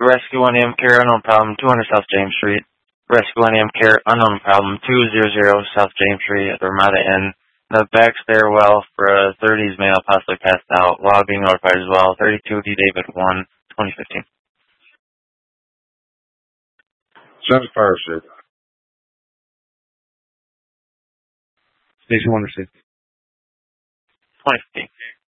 Rescue 1 AM Care, unknown problem, 200 South James Street. Rescue 1 AM Care, unknown problem, 200 South James Street at the Ramada Inn. The back stairwell for a 30s male possibly passed out. While being notified as well. 32 D. David 1, 2015. Send fire station. Station 1 received. 2015.